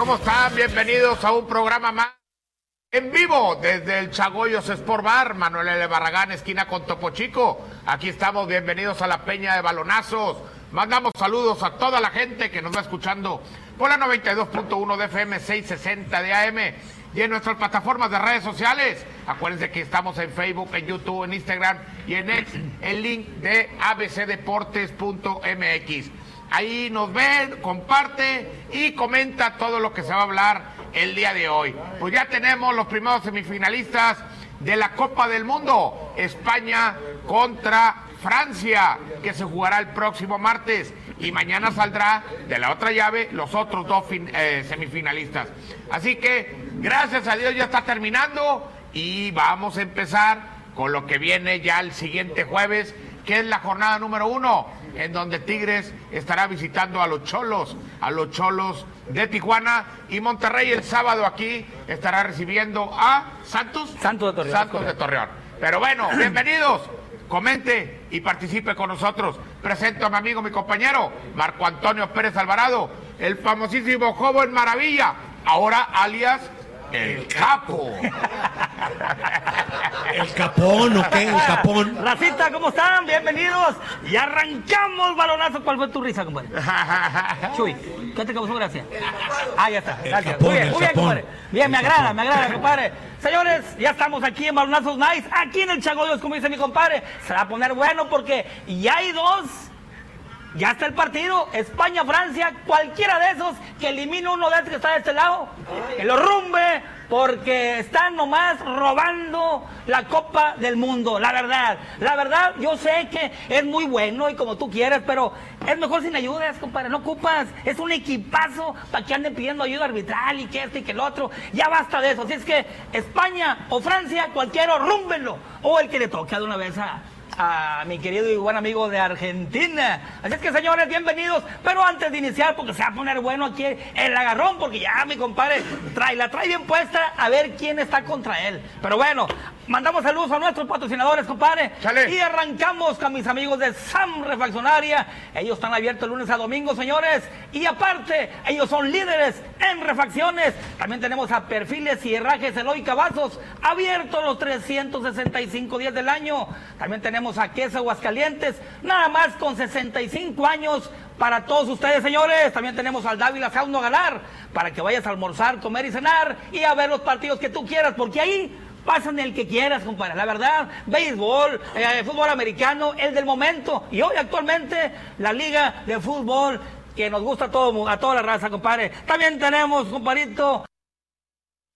¿Cómo están? Bienvenidos a un programa más en vivo desde el Chagoyos Sport Bar, Manuel L. Barragán, esquina con Topo Chico. Aquí estamos, bienvenidos a la Peña de Balonazos. Mandamos saludos a toda la gente que nos va escuchando por la 92.1 de FM, 660 de AM y en nuestras plataformas de redes sociales. Acuérdense que estamos en Facebook, en YouTube, en Instagram y en X, el link de abcdeportes.mx. Ahí nos ven, comparte y comenta todo lo que se va a hablar el día de hoy. Pues ya tenemos los primeros semifinalistas de la Copa del Mundo. España contra Francia, que se jugará el próximo martes. Y mañana saldrá de la otra llave los otros dos semifinalistas. Así que, gracias a Dios, ya está terminando. Y vamos a empezar con lo que viene ya el siguiente jueves, que es la jornada número 1. En donde Tigres estará visitando a los Cholos de Tijuana, y Monterrey el sábado aquí estará recibiendo a Santos de Torreón. Pero bueno, bienvenidos, comente y participe con nosotros. Presento a mi amigo, mi compañero, Marco Antonio Pérez Alvarado, el famosísimo joven maravilla, ahora alias El Capo. ¿El Capón o qué? ¿El Capón? Racita, ¿cómo están? Bienvenidos. Y arrancamos balonazo. ¿Cuál fue tu risa, compadre? Chuy, ¿qué te causó gracia? Ah, ya está. Gracias. Capón, muy bien, compadre. Bien, me agrada, compadre. Señores, ya estamos aquí en Balonazos Nice, aquí en el Chagoyos, como dice mi compadre. Se va a poner bueno porque ya hay dos. Ya está el partido, España-Francia, cualquiera de esos que elimine uno de estos que está de este lado, que lo rumbe, porque están nomás robando la Copa del Mundo, la verdad, yo sé que es muy bueno y como tú quieras, pero es mejor sin ayudas, compadre, no ocupas, es un equipazo para que anden pidiendo ayuda arbitral y que este y que el otro, ya basta de eso, así es que España o Francia, cualquiera, rúmbenlo, o el que le toque de una vez a mi querido y buen amigo de Argentina. Así es que, señores, bienvenidos. Pero antes de iniciar, porque se va a poner bueno aquí el agarrón, porque ya mi compadre la trae bien puesta, a ver quién está contra él. Pero bueno, mandamos saludos a nuestros patrocinadores, compadre. ¡Chale! Y arrancamos con mis amigos de Sam Refaccionaria. Ellos están abiertos lunes a domingo, señores. Y aparte, ellos son líderes en refacciones. También tenemos a Perfiles y Herrajes Eloy Cavazos, abiertos los 365 días del año. También tenemos a Queso Aguascalientes, nada más con 65 años para todos ustedes, señores. También tenemos al Dávila Sauno Galar, para que vayas a almorzar, comer y cenar y a ver los partidos que tú quieras, porque ahí pasan el que quieras, compadre. La verdad, béisbol, fútbol americano, el del momento, y hoy actualmente la liga de fútbol que nos gusta a toda la raza, compadre. También tenemos, compadrito,